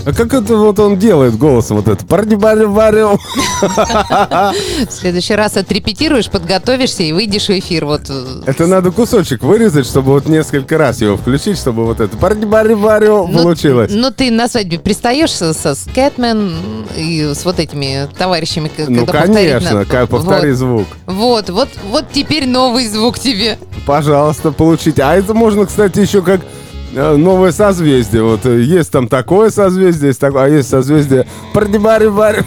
А как это вот он делает голосом вот это? Парни-барю-барю. В следующий раз отрепетируешь, подготовишься и выйдешь в эфир. Вот. Это надо кусочек вырезать, чтобы вот несколько раз его включить, чтобы вот это парни-барю-барю получилось. Ну, ты на свадьбе пристаешь со Скэтмен и с вот этими товарищами. Ну, конечно, повтори звук. Вот теперь новый звук тебе. Пожалуйста, получите. А это можно, кстати, еще как новое созвездие. Вот есть там такое созвездие, есть такое, а есть созвездие парни-барю-барю.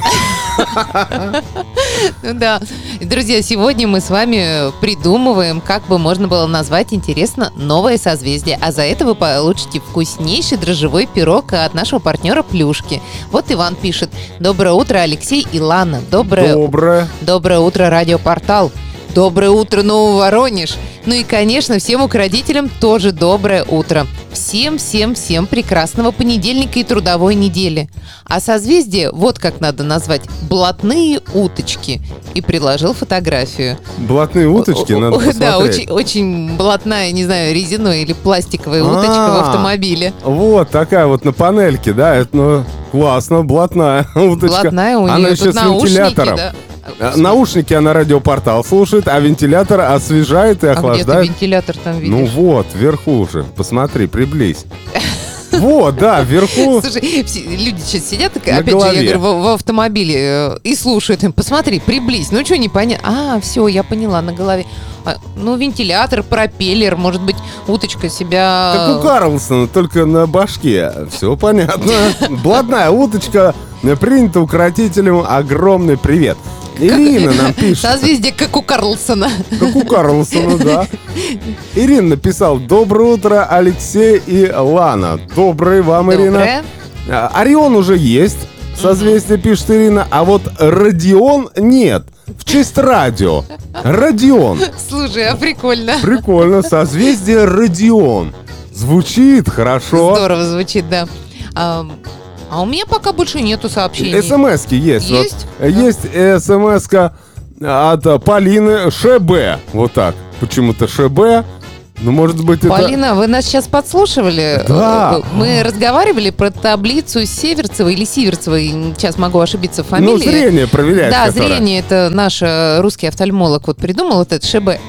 Ну да. Друзья, сегодня мы с вами придумываем, как бы можно было назвать, интересно, новое созвездие. А за это вы получите вкуснейший дрожжевой пирог от нашего партнера Плюшки. Вот Иван пишет: доброе утро, Алексей и Лана. Доброе утро, радиопортал. Доброе утро, Новый Воронеж. Ну и, конечно, всем укротителям тоже доброе утро. Всем прекрасного понедельника и трудовой недели. А созвездие вот как надо назвать: блатные уточки. И приложил фотографию. Блатные уточки? Надо посмотреть. Да, очень блатная, не знаю, резиновая или пластиковая уточка в автомобиле. Вот такая вот на панельке, да? Это классно, блатная уточка. Блатная, у нее тут наушники, да. Наушники она радиопортал слушает, а вентилятор освежает и охлаждает. А где ты вентилятор там видишь? Ну вот, вверху уже. Посмотри, приблизь. Вот, да, вверху. Слушай, люди сейчас сидят, опять же, я говорю, в автомобиле и слушают им. Посмотри, приблизь. Ну, что непонятно? Все, я поняла, на голове. Ну, вентилятор, пропеллер, может быть, уточка себя... Как у Карлсона, только на башке. Все понятно. Блатная уточка принята укротителем. Огромный привет. Ирина нам пишет. Созвездие, как у Карлсона. Как у Карлсона, да. Ирина написал: доброе утро, Алексей и Лана. Доброе вам, Ирина. Орион уже есть. Созвездие, пишет Ирина. А вот Родион нет. В честь радио. Родион. Слушай, а прикольно. Прикольно. Созвездие Родион. Звучит хорошо. Здорово звучит, да. А у меня пока больше нету сообщений. СМС-ки есть. Есть? Вот, есть СМС-ка от Полины ШБ. Вот так. Почему-то ШБ. Ну, может быть, Полина, вы нас сейчас подслушивали? Да. Мы разговаривали про таблицу Северцевой или Сиверцевой. Сейчас могу ошибиться в фамилии. Ну, зрение проверяет. Да, которое. зрение. Это наш русский офтальмолог вот придумал вот это ШБ,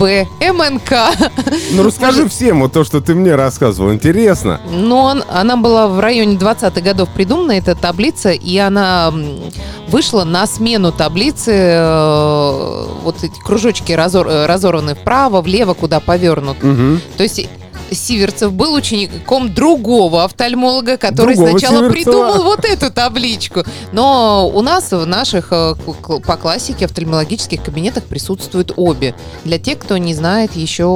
МНК. Ну, расскажи всем вот то, что ты мне рассказывал. Интересно. Ну, она была в районе 20-х годов придумана, эта таблица, и она вышла на смену таблицы. Вот эти кружочки разорваны вправо, влево, куда повернут. Угу. То есть Сиверцев был учеником другого офтальмолога, который сначала придумал вот эту табличку. Но у нас в наших по классике офтальмологических кабинетах присутствуют обе. Для тех, кто не знает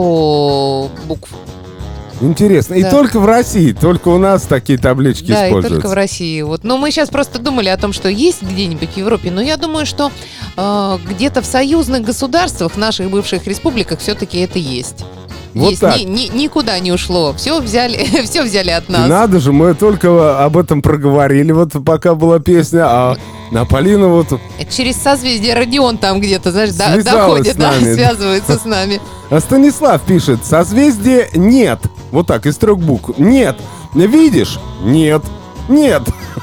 еще букв. Интересно. Да. И только в России, только у нас такие таблички используются. Да, и только в России. Вот. Но мы сейчас просто думали о том, что есть где-нибудь в Европе, но я думаю, что где-то в союзных государствах, в наших бывших республиках все-таки это есть. Вот есть. так. Никуда не ушло. Все взяли от нас. Надо же, мы только об этом проговорили, вот пока была песня, а Полина вот... Через созвездие Родион там где-то, знаешь, доходит, да, связывается с нами. А Станислав пишет: созвездие нет. Вот так, из 3 букв. Нет. Видишь? Нет. Нет.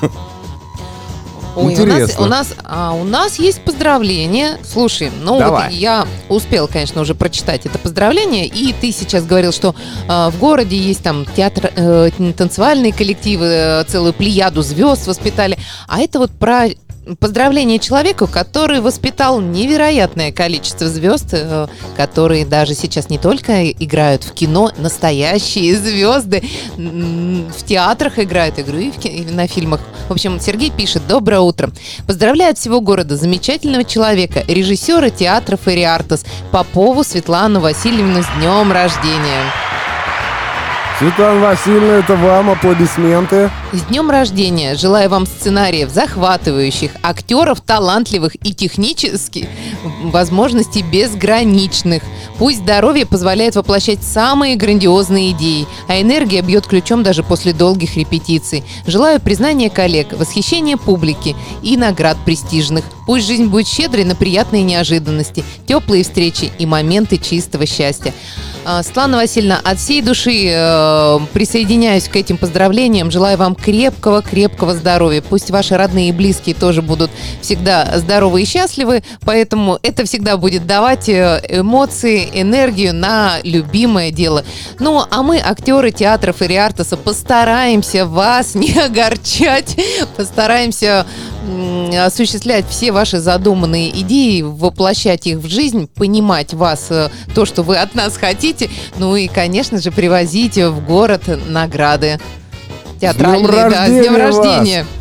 Ой, у нас есть поздравление. Слушай, ну давай. Вот я успел, конечно, уже прочитать это поздравление. И ты сейчас говорил, что в городе есть там театр, танцевальные коллективы, целую плеяду звезд воспитали. А это вот про поздравление человеку, который воспитал невероятное количество звезд, которые даже сейчас не только играют в кино, настоящие звезды, в театрах играют, и на фильмах. В общем, Сергей пишет: доброе утро. Поздравляю от всего города замечательного человека, режиссера театров и Риартос Попову Светлану Васильевну с днем рождения. Светлана Васильевна, это вам аплодисменты. С днем рождения! Желаю вам сценариев захватывающих, актеров талантливых и технически возможностей безграничных. Пусть здоровье позволяет воплощать самые грандиозные идеи, а энергия бьет ключом даже после долгих репетиций. Желаю признания коллег, восхищения публики и наград престижных. Пусть жизнь будет щедрой на приятные неожиданности, теплые встречи и моменты чистого счастья. Светлана Васильевна, от всей души присоединяюсь к этим поздравлениям. Желаю вам крепкого здоровья. Пусть ваши родные и близкие тоже будут всегда здоровы и счастливы. Поэтому это всегда будет давать эмоции, энергию на любимое дело. Ну, а мы, актеры театров и Риартеса, постараемся вас не огорчать. Постараемся осуществлять все ваши задуманные идеи, воплощать их в жизнь, понимать вас, то, что вы от нас хотите, ну и, конечно же, привозить в город награды театральные. С днем рождения! С днем рождения!